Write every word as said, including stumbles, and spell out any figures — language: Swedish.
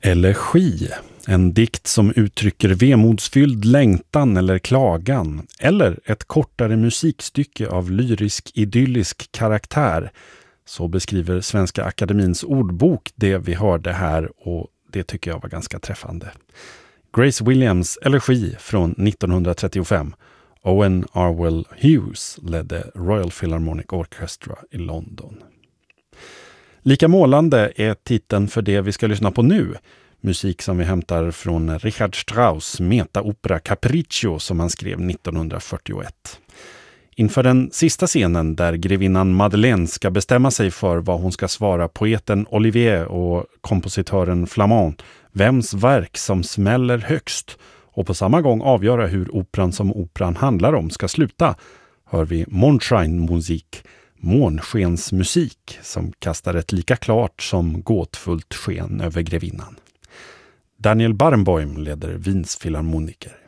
Elegi, en dikt som uttrycker vemodsfylld längtan eller klagan, eller ett kortare musikstycke av lyrisk idyllisk karaktär. Så beskriver Svenska Akademins ordbok det vi hörde här, och det tycker jag var ganska träffande. Grace Williams elegi från nittonhundratrettiofem. Owen Arwell Hughes ledde Royal Philharmonic Orchestra i London. Lika målande är titeln för det vi ska lyssna på nu. Musik som vi hämtar från Richard Strauss metaopera Capriccio som han skrev nittonhundrafyrtioett. Inför den sista scenen där grevinnan Madeleine ska bestämma sig för vad hon ska svara poeten Olivier och kompositören Flamand, vems verk som smäller högst, och på samma gång avgöra hur operan som operan handlar om ska sluta, hör vi Mondscheinmusik, månskensmusik, som kastar ett lika klart som gåtfullt sken över grevinnan. Daniel Barenboim leder Wiens filharmoniker.